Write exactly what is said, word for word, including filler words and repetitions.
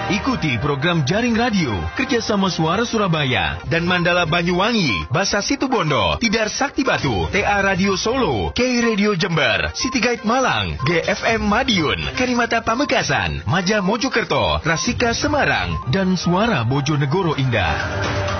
Ikuti program jaring radio kerjasama Suara Surabaya dan Mandala Banyuwangi, Basa Situbondo, Tidar Sakti Batu, T A Radio Solo, K Radio Jember, City Guide Malang, G F M Madiun, Karimata Pamekasan, Maja Mojokerto, Rasika Semarang, dan Suara Bojonegoro Indah.